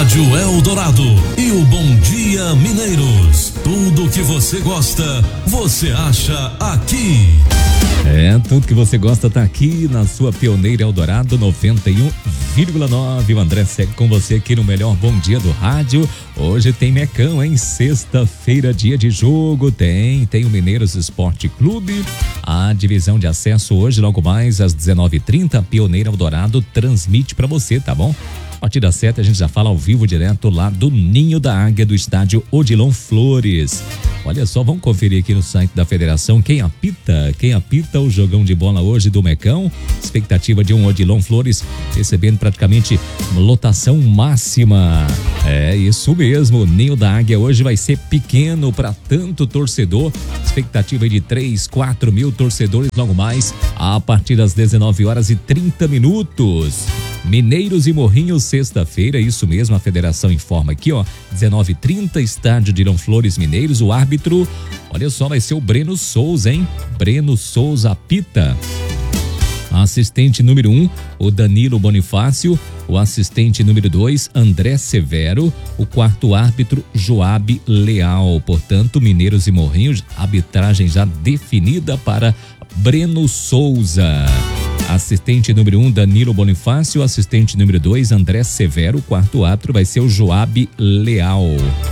Rádio Eldorado e o Bom Dia Mineiros. Tudo que você gosta, você acha aqui. Tudo que você gosta tá aqui na sua Pioneira Eldorado 91,9. O André segue com você aqui no melhor Bom Dia do rádio. Hoje tem Mecão, hein? Sexta-feira, dia de jogo. Tem o Mineiros Esporte Clube. A divisão de acesso hoje, logo mais às 19h30, a Pioneira Eldorado transmite pra você, tá bom? A partir das 7 a gente já fala ao vivo direto lá do Ninho da Águia do estádio Odilon Flores. Olha só, vamos conferir aqui no site da federação quem apita o jogão de bola hoje do Mecão. Expectativa de um Odilon Flores recebendo praticamente lotação máxima. É isso mesmo, o Ninho da Águia hoje vai ser pequeno para tanto torcedor. Expectativa de 3-4 mil torcedores logo mais a partir das 19h30. Mineiros e Morrinhos, sexta-feira, isso mesmo, a federação informa aqui, ó, 19h30, estádio Odilon Flores, Mineiros. O árbitro, olha só, vai ser o Breno Souza, hein? Breno Souza apita. Assistente número 1, o Danilo Bonifácio. O assistente número 2, André Severo. O quarto árbitro, Joabe Leal. Portanto, Mineiros e Morrinhos, arbitragem já definida para Breno Souza. Assistente número 1, Danilo Bonifácio. Assistente número 2, André Severo. O quarto árbitro vai ser o Joabe Leal.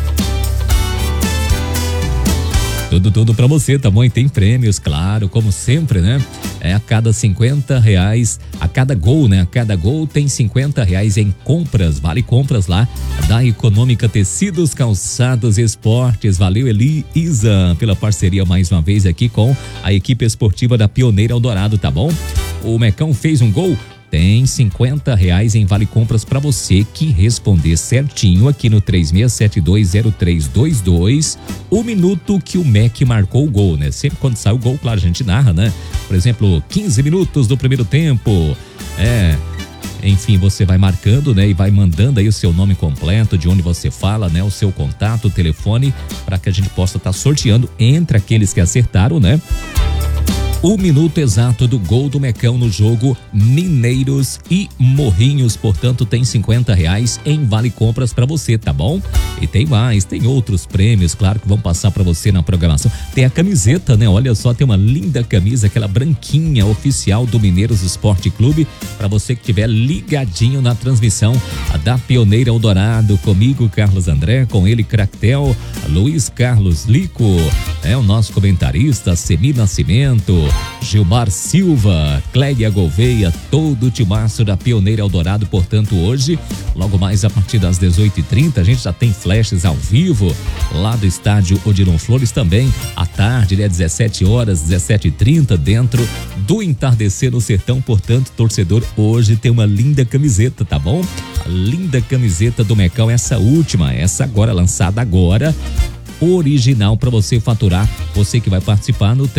Tudo pra você, tá bom? E tem prêmios, claro, como sempre, né? A cada R$50, a cada gol, né? A cada gol tem R$50 em compras, vale compras lá da Econômica Tecidos, Calçados e Esportes. Valeu, Elisa, pela parceria mais uma vez aqui com a equipe esportiva da Pioneira Eldorado, tá bom? O Mecão fez um gol? Tem R$50 em vale compras para você que responder certinho aqui no 36720322 o minuto que o Mec marcou o gol, né? Sempre quando sai o gol, claro, a gente narra, né? Por exemplo, 15 minutos do primeiro tempo. Enfim, você vai marcando, né? E vai mandando aí o seu nome completo, de onde você fala, né? O seu contato, o telefone, para que a gente possa estar sorteando entre aqueles que acertaram, né? O minuto exato do gol do Mecão no jogo Mineiros e Morrinhos. Portanto, tem R$50 em vale compras para você, tá bom? E tem mais, tem outros prêmios, claro que vão passar para você na programação. Tem a camiseta, né? Olha só, tem uma linda camisa, aquela branquinha oficial do Mineiros Esporte Clube, para você que estiver ligadinho na transmissão da Pioneira Eldorado, comigo, Carlos André, com ele, Cractel, Luiz Carlos Lico, o nosso comentarista, Semi Nascimento, Gilmar Silva, Clélia Gouveia, todo o timaço da Pioneira Eldorado. Portanto, hoje, logo mais a partir das 18h30, a gente já tem flashes ao vivo lá do estádio Odilon Flores também. À tarde, né, 17h, 17h30, dentro do Entardecer no Sertão. Portanto, torcedor, hoje tem uma linda camiseta, tá bom? A linda camiseta do Mecão, essa última, essa agora, lançada agora, original para você faturar, você que vai participar no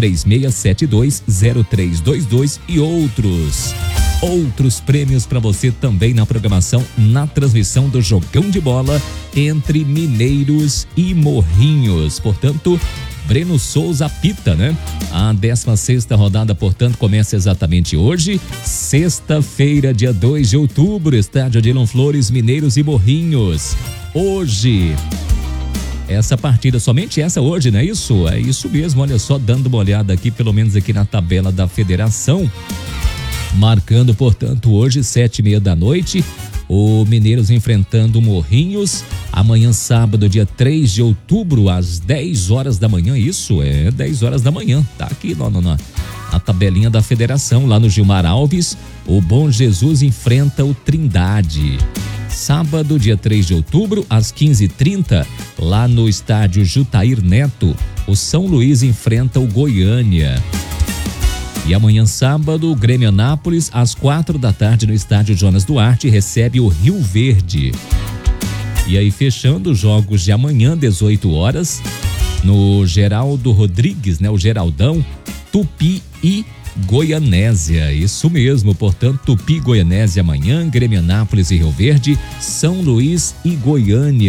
36720322 e outros prêmios para você também na programação, na transmissão do jogão de bola entre Mineiros e Morrinhos. Portanto, Breno Souza apita, né? A 16ª rodada, portanto, começa exatamente hoje, sexta-feira, dia 2 de outubro, estádio Odilon Flores, Mineiros e Morrinhos. Hoje, essa partida, somente essa hoje, não é isso? É isso mesmo, olha só, dando uma olhada aqui, pelo menos aqui na tabela da federação, marcando, portanto, hoje, 7h30 da noite, o Mineiros enfrentando o Morrinhos, amanhã sábado, dia 3 de outubro, às 10h da manhã, isso, 10h da manhã, tá aqui na tabelinha da federação, lá no Gilmar Alves, o Bom Jesus enfrenta o Trindade. Sábado, dia 3 de outubro, às 15h30, lá no estádio Jutair Neto, o São Luís enfrenta o Goiânia. E amanhã, sábado, o Grêmio Anápolis, às 4h no estádio Jonas Duarte, recebe o Rio Verde. E aí, fechando os jogos de amanhã, 18h, no Geraldo Rodrigues, né? O Geraldão, Tupi e Goianésia, isso mesmo, portanto, Tupi e Goianésia amanhã, Grêmio Anápolis e Rio Verde, São Luís e Goiânia.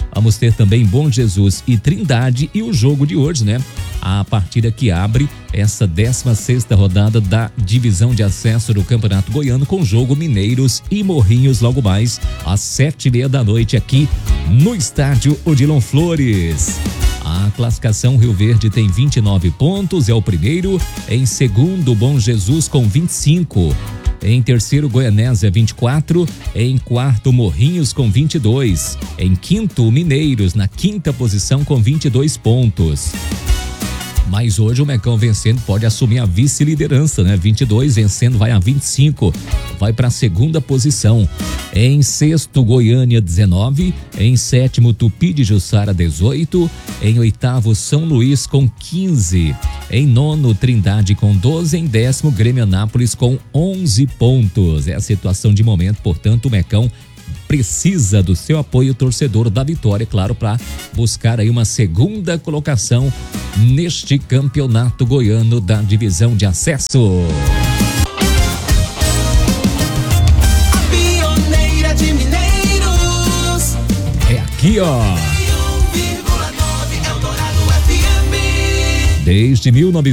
Vamos ter também Bom Jesus e Trindade e o jogo de hoje, né? A partida que abre essa 16ª rodada da divisão de acesso do Campeonato Goiano com jogo Mineiros e Morrinhos logo mais às 7h30 da noite aqui no estádio Odilon Flores. A classificação Rio Verde tem 29 pontos, é o primeiro. Em segundo, Bom Jesus com 25. Em terceiro, Goianésia 24. Em quarto, Morrinhos com 22. Em quinto, Mineiros na quinta posição com 22 pontos. Mas hoje o Mecão vencendo pode assumir a vice-liderança, né? 22 vencendo vai a 25, vai para a segunda posição. Em sexto, Goiânia 19, em sétimo, Tupi de Jussara 18, em oitavo, São Luís com 15, em nono, Trindade com 12, em décimo, Grêmio Anápolis com 11 pontos. É a situação de momento, portanto, o Mecão precisa do seu apoio torcedor da Vitória, claro, para buscar aí uma segunda colocação neste campeonato goiano da divisão de acesso. A pioneira de Mineiros. É aqui, ó. 1,9 Eldorado FM. Desde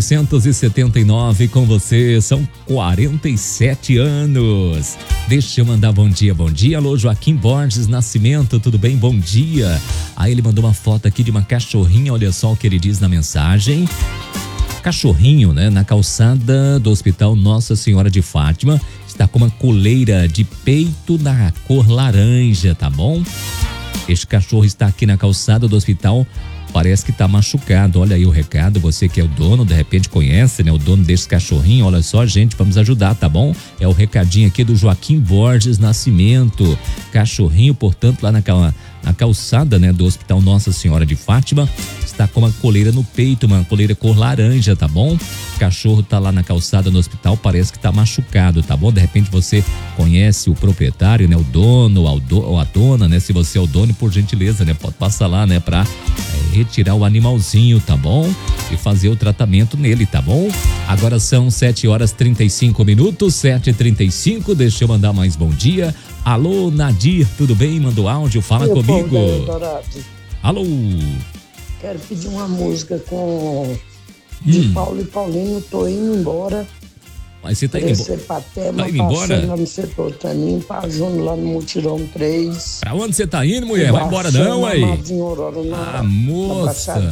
1979 com você, são 47 anos. Deixa eu mandar bom dia. Alô, Joaquim Borges Nascimento, tudo bem? Bom dia. Aí ele mandou uma foto aqui de uma cachorrinha, olha só o que ele diz na mensagem. Cachorrinho, né? Na calçada do Hospital Nossa Senhora de Fátima, está com uma coleira de peito na cor laranja, tá bom? Este cachorro está aqui na calçada do hospital, parece que tá machucado. Olha aí o recado, você que é o dono, de repente conhece, né? O dono desse cachorrinho, olha só, gente, vamos ajudar, tá bom? É o recadinho aqui do Joaquim Borges Nascimento. Cachorrinho, portanto, lá na calçada, né, do Hospital Nossa Senhora de Fátima, está com uma coleira no peito, uma coleira cor laranja, tá bom? O cachorro tá lá na calçada no hospital, parece que tá machucado, tá bom? De repente você conhece o proprietário, né, o dono ou a dona, né? Se você é o dono, por gentileza, né, pode passar lá, né, pra retirar o animalzinho, tá bom? E fazer o tratamento nele, tá bom? Agora são 7h35, 7h35, deixa eu mandar mais bom dia. Alô, Nadir, tudo bem? Mandou áudio, fala comigo. Alô. Quero pedir uma música com de Paulo e Paulinho, tô indo embora. Mas você tá indo embora? Tá indo embora? Lá no setor Taninho, Pajuno, lá no Mutirão 3. Pra onde você tá indo, mulher? Vai embora não, aí. Moça.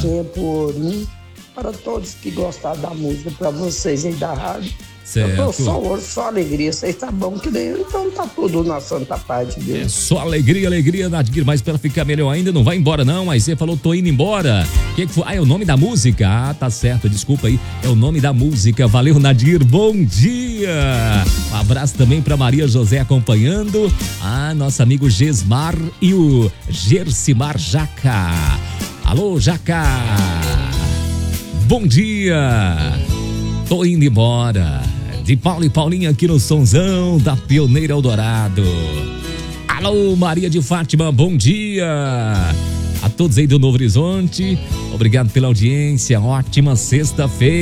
Para todos que gostaram da música, pra vocês aí da rádio. Certo. Eu tô só hoje, só alegria, vocês tá bom que nem eu, então tá tudo na santa paz de Deus. É só alegria, Nadir, mas pra ficar melhor ainda, não vai embora não, mas você falou, tô indo embora. O que foi? Ah, é o nome da música? Ah, tá certo, desculpa aí, é o nome da música. Valeu, Nadir, bom dia. Um abraço também pra Maria José acompanhando, nosso amigo Gesmar e o Gersimar Jaca. Alô, Jaca. Bom dia. Tô indo embora. De Paulo e Paulinha aqui no Sonzão da Pioneira Eldorado. Alô, Maria de Fátima, bom dia. A todos aí do Novo Horizonte, obrigado pela audiência, ótima sexta-feira.